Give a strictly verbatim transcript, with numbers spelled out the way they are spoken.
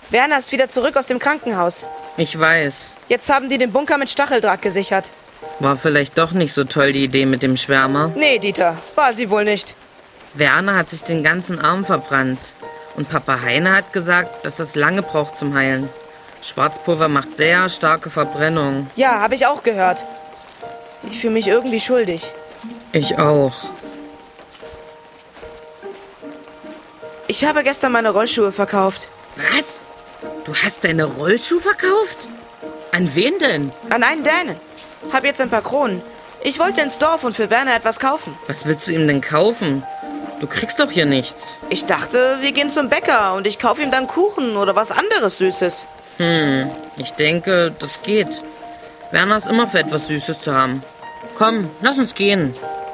Werner ist wieder zurück aus dem Krankenhaus. Ich weiß. Jetzt haben die den Bunker mit Stacheldraht gesichert. War vielleicht doch nicht so toll, die Idee mit dem Schwärmer? Nee, Dieter, war sie wohl nicht. Werner hat sich den ganzen Arm verbrannt. Und Papa Heine hat gesagt, dass das lange braucht zum Heilen. Schwarzpulver macht sehr starke Verbrennung. Ja, habe ich auch gehört. Ich fühle mich irgendwie schuldig. Ich auch. Ich habe gestern meine Rollschuhe verkauft. Was? Du hast deine Rollschuhe verkauft? An wen denn? An einen Dänen. Hab jetzt ein paar Kronen. Ich wollte ins Dorf und für Werner etwas kaufen. Was willst du ihm denn kaufen? Du kriegst doch hier nichts. Ich dachte, wir gehen zum Bäcker und ich kaufe ihm dann Kuchen oder was anderes Süßes. Hm, ich denke, das geht. Werner ist immer für etwas Süßes zu haben. Komm, lass uns gehen.